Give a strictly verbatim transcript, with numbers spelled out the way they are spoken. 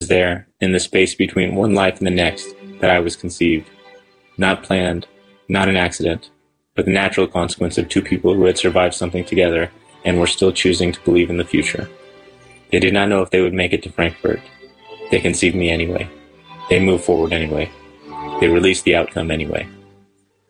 there, in the space between one life and the next, that I was conceived. Not planned, not an accident, but the natural consequence of two people who had survived something together and were still choosing to believe in the future. They did not know if they would make it to Frankfurt. They conceived me anyway. They moved forward anyway. They released the outcome anyway.